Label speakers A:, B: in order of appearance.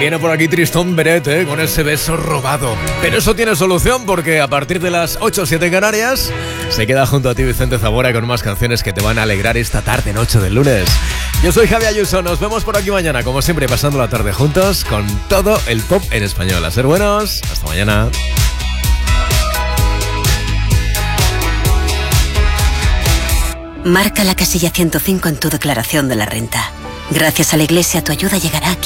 A: Viene por aquí Tristón Beret, con ese beso robado. Pero eso tiene solución porque a partir de las 8 o 7 Canarias se queda junto a ti Vicente Zamora con más canciones que te van a alegrar esta tarde, noche del lunes. Yo soy Javi Ayuso, nos vemos por aquí mañana, como siempre, pasando la tarde juntos con todo el pop en español. A ser buenos, hasta mañana.
B: Marca la casilla 105 en tu declaración de la renta. Gracias a la Iglesia, tu ayuda llegará aquí.